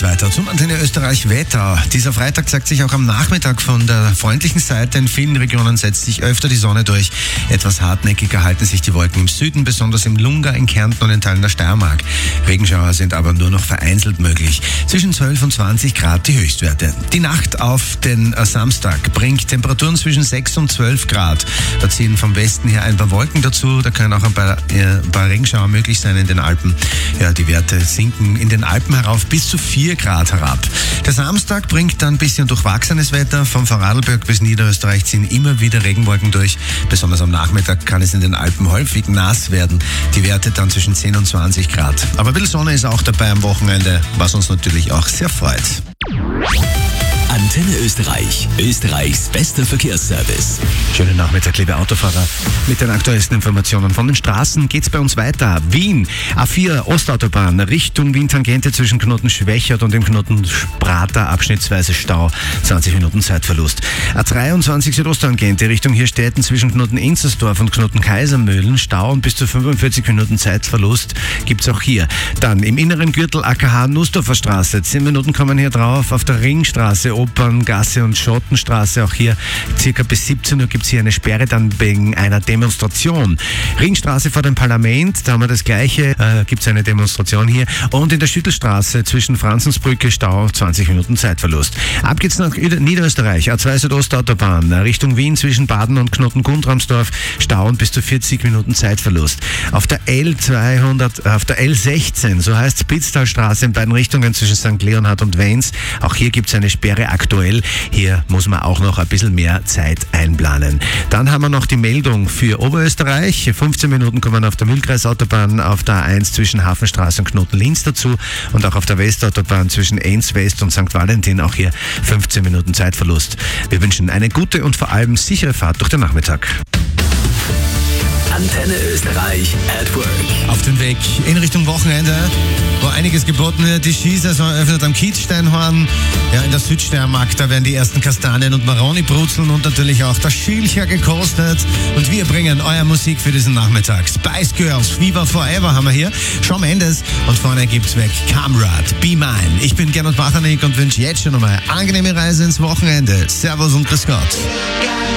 weiter zum Antenne Österreich Wetter. Dieser Freitag zeigt sich auch am Nachmittag von der freundlichen Seite. In vielen Regionen setzt sich öfter die Sonne durch. Etwas hartnäckiger halten sich die Wolken im Süden, besonders im Lunga, in Kärnten und in Teilen der Steiermark. Regenschauer sind aber nur noch vereinzelt möglich. Zwischen 12 und 20 Grad die Höchstwerte. Die Nacht auf den Samstag bringt Temperaturen zwischen 6 und 12 Grad. Da ziehen vom Westen her ein paar Wolken dazu. Da können auch ein paar Regenschauer möglich sein in den Alpen. Ja, die Werte sinken in den Alpen herauf bis zu 4 Grad herab. Der Samstag bringt dann ein bisschen durchwachsenes Wetter. Vom Vorarlberg bis Niederösterreich ziehen immer wieder Regenwolken durch. Besonders am Nachmittag kann es in den Alpen häufig nass werden. Die Werte dann zwischen 10 und 20 Grad. Aber ein bisschen Sonne ist auch dabei am Wochenende, was uns natürlich auch sehr freut. Antenne Österreich, Österreichs bester Verkehrsservice. Schönen Nachmittag, liebe Autofahrer. Mit den aktuellsten Informationen von den Straßen geht's bei uns weiter. Wien, A4 Ostautobahn, Richtung Wien-Tangente zwischen Knoten Schwächert und dem Knoten Prater, abschnittsweise Stau, 20 Minuten Zeitverlust. A23 Südosttangente Richtung Hirstetten zwischen Knoten Inzersdorf und Knoten Kaisermühlen, Stau und bis zu 45 Minuten Zeitverlust gibt's auch hier. Dann im inneren Gürtel AKH Nussdorfer Straße, 10 Minuten kommen hier drauf, auf der Ringstraße, Operngasse und Schottenstraße. Auch hier circa bis 17 Uhr gibt es hier eine Sperre dann wegen einer Demonstration. Ringstraße vor dem Parlament, da haben wir das Gleiche, gibt es eine Demonstration hier. Und in der Schüttelstraße zwischen Franzensbrücke, Stau, 20 Minuten Zeitverlust. Ab geht's nach Niederösterreich, A2 Südostautobahn, Richtung Wien zwischen Baden und Knoten-Gundramsdorf, Stau und bis zu 40 Minuten Zeitverlust. Auf der L16, so heißt Spitztalstraße in beiden Richtungen zwischen St. Leonhard und Wens, auch hier gibt es eine Sperre aktuell. Hier muss man auch noch ein bisschen mehr Zeit einplanen. Dann haben wir noch die Meldung für Oberösterreich. 15 Minuten kommen auf der Mühlkreisautobahn, auf der A1 zwischen Hafenstraße und Knoten-Linz dazu und auch auf der Westautobahn zwischen Enns West und St. Valentin. Auch hier 15 Minuten Zeitverlust. Wir wünschen eine gute und vor allem sichere Fahrt durch den Nachmittag. Antenne Österreich at Work. Auf dem Weg in Richtung Wochenende, wo einiges geboten wird. Die Skisaison eröffnet am Kitzsteinhorn. Ja, in der Südsteiermark, da werden die ersten Kastanien und Maroni brutzeln und natürlich auch das Schilcher gekostet. Und wir bringen eure Musik für diesen Nachmittag. Spice Girls, Fever Forever haben wir hier. Shawn Mendes und vorne gibt's weg Kamrad, Be Mine. Ich bin Gernot Bachanik und wünsche jetzt schon einmal angenehme Reise ins Wochenende. Servus und grüß Gott.